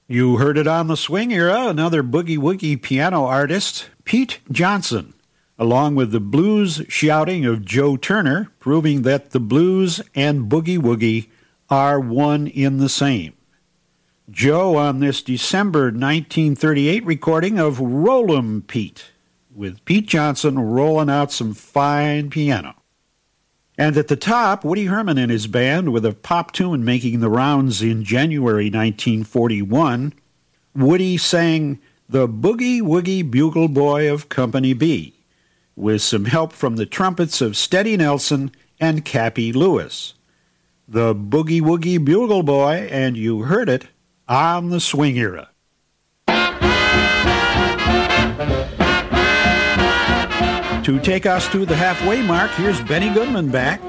You heard it on the swing era, another boogie-woogie piano artist, Pete Johnson, along with the blues shouting of Joe Turner, proving that the blues and boogie-woogie are one in the same. Joe on this December 1938 recording of Roll'em Pete, with Pete Johnson rolling out some fine piano. And at the top, Woody Herman and his band with a pop tune making the rounds in January 1941. Woody sang The Boogie Woogie Bugle Boy of Company B, with some help from the trumpets of Steady Nelson and Cappy Lewis. The Boogie Woogie Bugle Boy, and you heard it on the swing era. To take us to the halfway mark, here's Benny Goodman back